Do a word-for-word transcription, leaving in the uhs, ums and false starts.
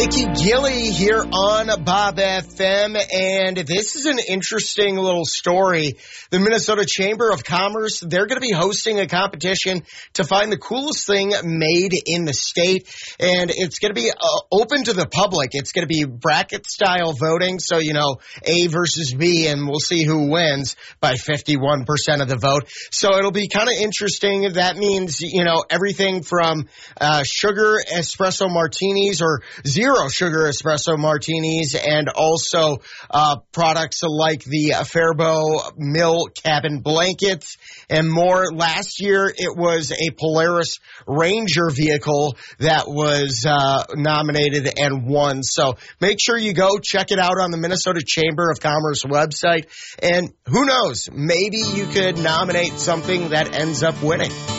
Mickey Gilley here on Bob F M, and this is an interesting little story. The Minnesota Chamber of Commerce, they're going to be hosting a competition to find the coolest thing made in the state, and it's going to be uh, open to the public. It's going to be bracket-style voting, so, you know, A versus B, and we'll see who wins by fifty-one percent of the vote. So it'll be kind of interesting. That means, you know, everything from uh, sugar espresso martinis or zero sugar espresso martinis, and also uh, products like the Faribault Mill cabin blankets and more. Last year, it was a Polaris Ranger vehicle that was uh, nominated and won. So make sure you go check it out on the Minnesota Chamber of Commerce website. And who knows, maybe you could nominate something that ends up winning.